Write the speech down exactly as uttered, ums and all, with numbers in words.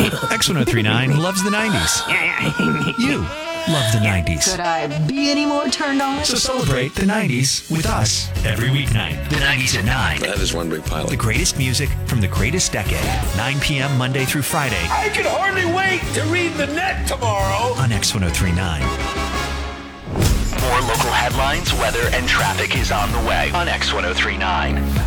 X ten thirty-nine loves the nineties. You love the nineties. Could I be any more turned on? So celebrate the nineties with us every weeknight. The nineties at nine. That is one big pile. The greatest music from the greatest decade. nine p.m. Monday through Friday I can hardly wait to read the net tomorrow. on X ten thirty-nine. More local headlines, weather, and traffic is on the way on X ten thirty-nine.